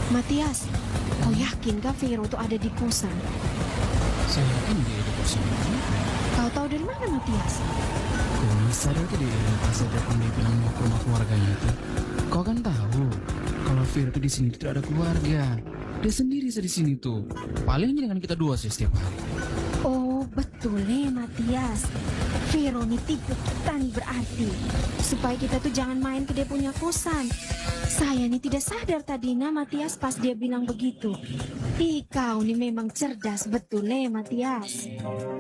Matias, kau yakin kah Vero tuh ada di kosan? Saya yakin dia di kosan. Kau tahu dari mana Matias? Kau bisa deh dia pas saja dia bilang mau ke rumah keluarganya tuh. Kau kan tahu kalau Vero tuh di sini tidak ada keluarga. Dia sendiri di sini tuh. Paling dengan kita dua sih setiap hari. Oh betul Matias. Vero nih tipu kita nih berarti. Supaya kita tuh jangan main ke dia punya kosan. Saya nih tidak sadar tadi Matias pas dia bilang begitu. Ih kau nih memang cerdas betul Matias.